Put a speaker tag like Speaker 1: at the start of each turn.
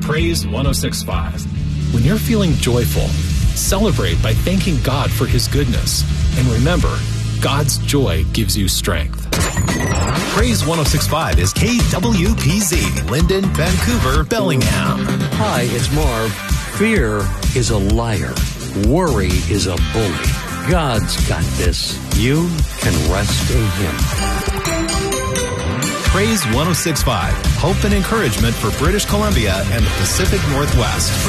Speaker 1: Praise 106.5. When you're feeling joyful, celebrate by thanking God for His goodness. And remember, God's joy gives you strength.
Speaker 2: Praise 106.5 is KWPZ, Linden, Vancouver, Bellingham.
Speaker 3: Hi, it's Marv. Fear is a liar. Worry is a bully. God's got this. You can rest in Him.
Speaker 2: Praise 106.5, hope and encouragement for British Columbia and the Pacific Northwest.